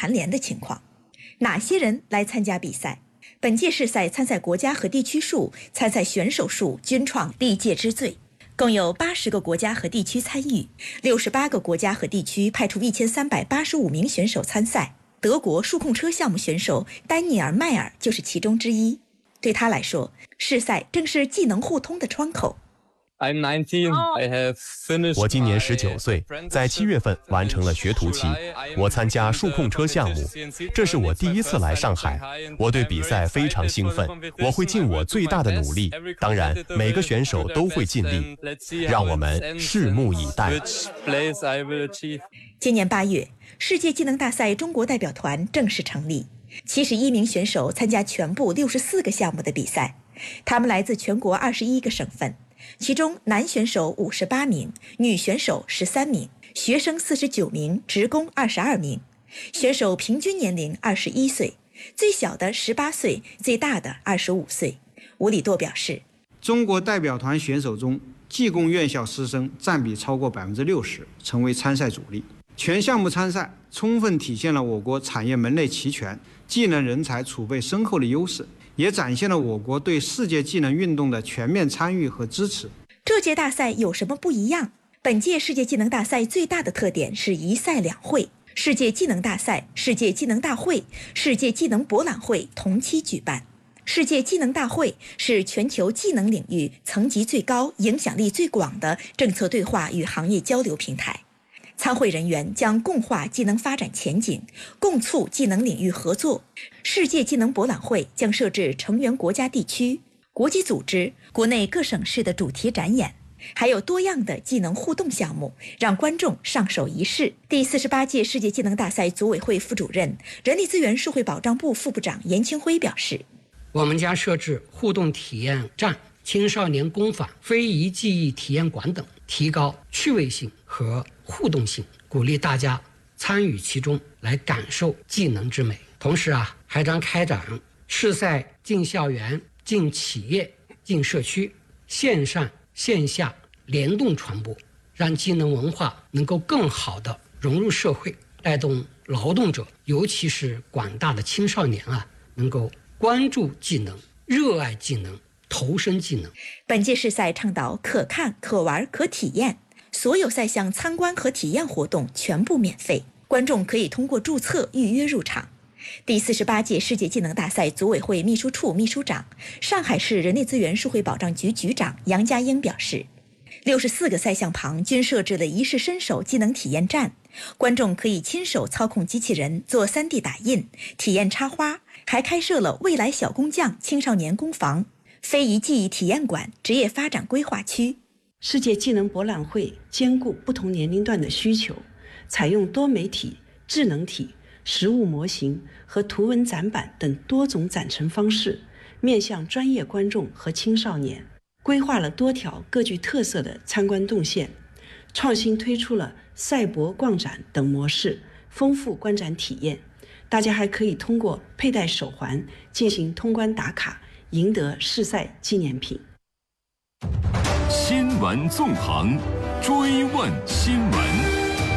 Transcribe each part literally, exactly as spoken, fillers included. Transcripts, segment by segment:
蝉联的情况。哪些人来参加比赛？本届世赛参赛国家和地区数、参赛选手数均创历届之最，共有八十个国家和地区参与，六十八个国家和地区派出一千三百八十五名选手参赛。德国数控车项目选手丹尼尔·迈尔就是其中之一。对他来说，世赛正是技能互通的窗口。 我今年十九岁，在七月份完成了学徒期。我参加数控车项目，这是我第一次来上海。我对比赛非常兴奋，我会尽我最大的努力。当然，每个选手都会尽力。让我们拭目以待。 今年八月，世界技能大赛中国代表团正式成立，七十一名选手参加全部六十四个项目的比赛，他们来自全国二十一个省份。其中男选手五十八名，女选手十三名，学生四十九名，职工二十二名。选手平均年龄二十一岁，最小的十八岁，最大的二十五岁。吴礼舵表示， 中国代表团选手中，技工院校师生占比超过百分之六十，成为参赛主力。全项目参赛，充分体现了我国产业门类齐全、技能人才储备深厚的优势，也展现了我国对世界技能运动的全面参与和支持。 这届大赛有什么不一样？本届世界技能大赛最大的特点是一赛两会，世界技能大赛、世界技能大会、世界技能博览会同期举办。世界技能大会是全球技能领域层级最高、影响力最广的政策对话与行业交流平台。参会人员将共话技能发展前景，共促技能领域合作。世界技能博览会将设置成员国家地区、国际组织、国内各省市的主题展演，还有多样的技能互动项目，让观众上手一试。第四十八届世界技能大赛组委会副主任、人力资源社会保障部副部长严清辉表示， 我们将设置互动体验站、青少年工坊、非遗技艺体验馆等，提高趣味性和互动性，鼓励大家参与其中，来感受技能之美。同时啊，还将开展世赛进校园、进企业、进社区，线上线下联动传播，让技能文化能够更好地融入社会，带动劳动者，尤其是广大的青少年啊，能够关注技能、热爱技能、投身技能。 本届世赛倡导可看、可玩、可体验，所有赛项参观和体验活动全部免费，观众可以通过注册预约入场。第四十八届世界技能大赛组委会秘书处秘书长、上海市人力资源社会保障局局长杨家英表示，六十四个赛项旁均设置了一试身手技能体验站，观众可以亲手操控机器人做 三 D 打印，体验插花，还开设了未来小工匠青少年工坊、非遗技艺体验馆、职业发展规划区。 世界技能博览会兼顾不同年龄段的需求，采用多媒体、智能体、实物模型和图文展板等多种展陈方式，面向专业观众和青少年，规划了多条各具特色的参观动线，创新推出了赛博逛展等模式，丰富观展体验。大家还可以通过佩戴手环进行通关打卡，赢得世赛纪念品。 新闻纵横，追问新闻。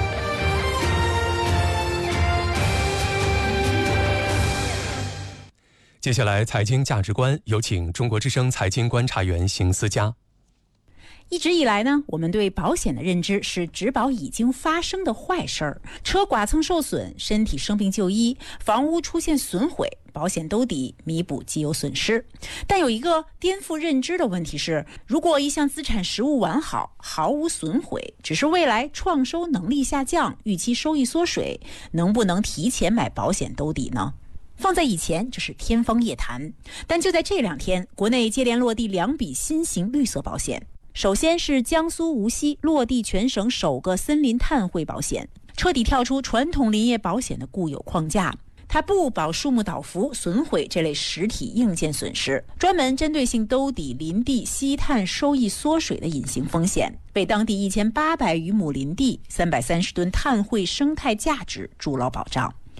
接下来财经价值观，有请中国之声财经观察员邢思佳。 一直以来呢，我们对保险的认知是只保已经发生的坏事儿，车剐蹭受损、身体生病就医、房屋出现损毁，保险兜底弥补既有损失。但有一个颠覆认知的问题是，如果一项资产实物完好，毫无损毁，只是未来创收能力下降，预期收益缩水，能不能提前买保险兜底呢？放在以前，这是天方夜谭。但就在这两天，国内接连落地两笔新型绿色保险。首先是江苏无锡落地全省首个森林碳汇保险，彻底跳出传统林业保险的固有框架。它不保树木倒伏、损毁这类实体硬件损失，专门针对性兜底林地吸碳收益缩水的隐形风险，为当地一千八百余亩林地、三百三十吨碳汇生态价值筑牢保障。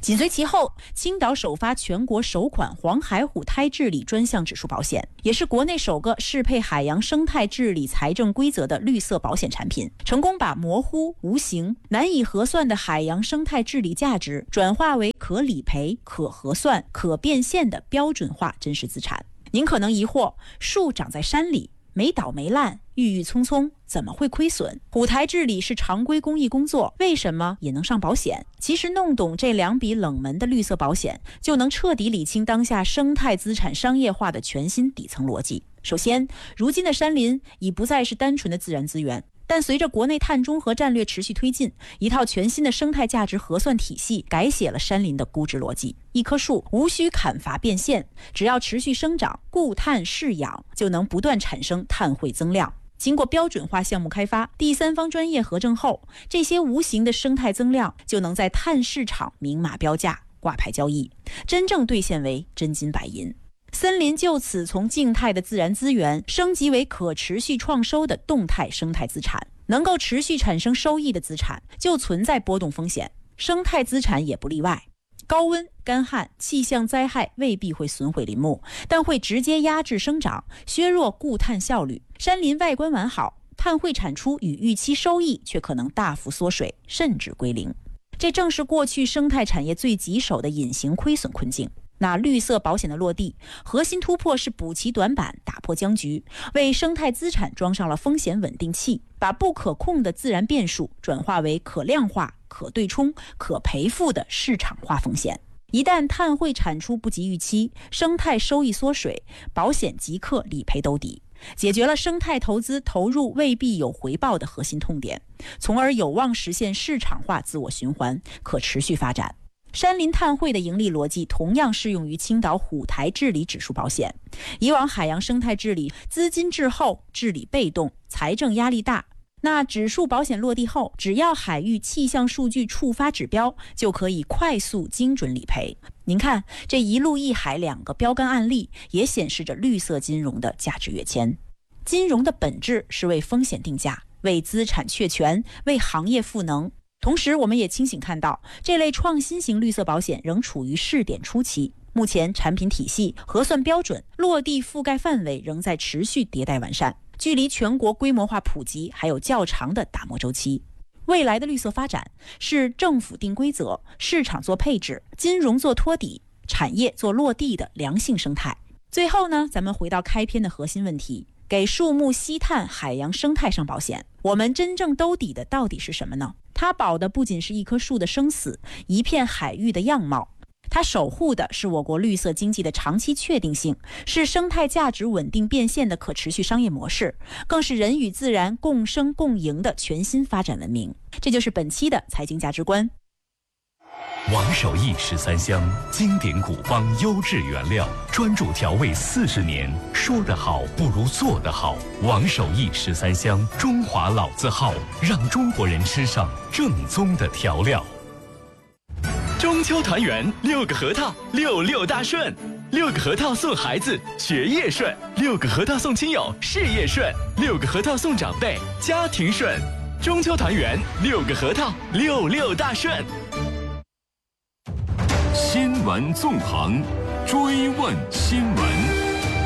紧随其后，青岛首发全国首款黄海虎胎治理专项指数保险，也是国内首个适配海洋生态治理财政规则的绿色保险产品，成功把模糊、无形、难以核算的海洋生态治理价值转化为可理赔、可核算、可变现的标准化真实资产。您可能疑惑，树长在山里，没倒没烂，郁郁葱葱，怎么会亏损？虎台治理是常规公益工作，为什么也能上保险？其实弄懂这两笔冷门的绿色保险，就能彻底理清当下生态资产商业化的全新底层逻辑。首先，如今的山林已不再是单纯的自然资源，但随着国内碳中和战略持续推进，一套全新的生态价值核算体系改写了山林的估值逻辑。一棵树无需砍伐变现，只要持续生长、固碳释氧，就能不断产生碳汇增量。经过标准化项目开发、第三方专业核证后，这些无形的生态增量就能在碳市场明码标价、挂牌交易，真正兑现为真金白银。森林就此从静态的自然资源升级为可持续创收的动态生态资产。能够持续产生收益的资产就存在波动风险，生态资产也不例外。高温、干旱、气象灾害未必会损毁林木，但会直接压制生长，削弱固碳效率。山林外观完好，碳汇产出与预期收益却可能大幅缩水，甚至归零。这正是过去生态产业最棘手的隐形亏损困境。那绿色保险的落地，核心突破是补齐短板，打破僵局，为生态资产装上了风险稳定器，把不可控的自然变数转化为可量化、可对冲、可赔付的市场化风险。一旦碳汇产出不及预期，生态收益缩水，保险即刻理赔兜底，解决了生态投资投入未必有回报的核心痛点，从而有望实现市场化自我循环，可持续发展。山林碳汇的盈利逻辑同样适用于青岛虎台治理指数保险。以往海洋生态治理资金滞后、治理被动、财政压力大，那指数保险落地后，只要海域气象数据触发指标，就可以快速精准理赔。您看，这一路一海两个标杆案例，也显示着绿色金融的价值跃迁。金融的本质是为风险定价，为资产确权，为行业赋能。同时，我们也清醒看到，这类创新型绿色保险仍处于试点初期，目前产品体系、核算标准、落地覆盖范围仍在持续迭代完善，距离全国规模化普及还有较长的打磨周期。未来的绿色发展是政府定规则、市场做配置、金融做托底、产业做落地的良性生态。最后呢，咱们回到开篇的核心问题，给树木、吸碳、海洋生态上保险，我们真正兜底的到底是什么呢？它保的不仅是一棵树的生死，一片海域的样貌，它守护的是我国绿色经济的长期确定性，是生态价值稳定变现的可持续商业模式，更是人与自然共生共赢的全新发展文明。这就是本期的财经价值观。 王守义十三香，经典古方优质原料，专注调味四十年，说得好不如做得好。王守义十三香，中华老字号，让中国人吃上正宗的调料。 中秋团圆，六个核桃，六六大顺。六个核桃送孩子，学业顺；六个核桃送亲友，事业顺；六个核桃送长辈，家庭顺。中秋团圆，六个核桃，六六大顺。 新闻纵横，追问新闻。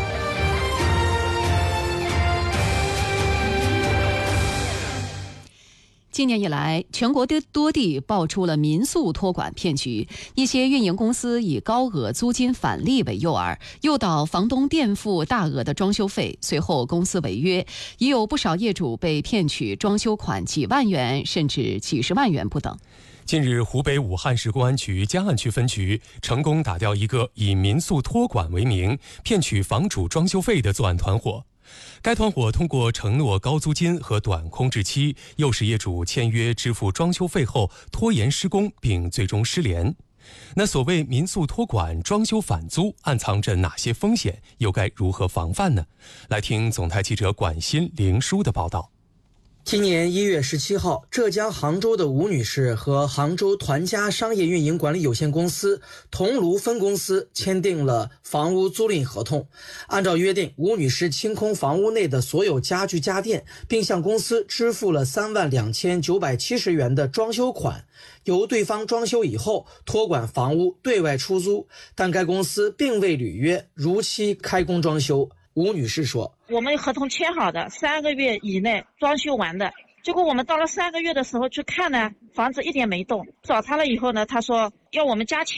今年以来，全国的多地爆出了民宿托管骗局，一些运营公司以高额租金返利为诱饵，诱导房东垫付大额的装修费，随后公司违约，已有不少业主被骗取装修款几万元甚至几十万元不等。 近日，湖北武汉市公安局江岸区分局成功打掉一个以民宿托管为名骗取房主装修费的作案团伙。该团伙通过承诺高租金和短空置期，诱使业主签约支付装修费后拖延施工，并最终失联。那所谓民宿托管、装修返租暗藏着哪些风险，又该如何防范呢？来听总台记者管鑫、凌书的报道。 今年一月十七号，浙江杭州的吴女士和杭州团家商业运营管理有限公司桐庐分公司签订了房屋租赁合同。按照约定，吴女士清空房屋内的所有家具家电，并向公司支付了三万两千九百七十元的装修款，由对方装修以后托管房屋对外出租，但该公司并未履约，如期开工装修。吴女士说， 我们合同签好的，三个月以内装修完的，结果我们到了三个月的时候去看呢，房子一点没动，找他了以后呢，他说要我们加钱。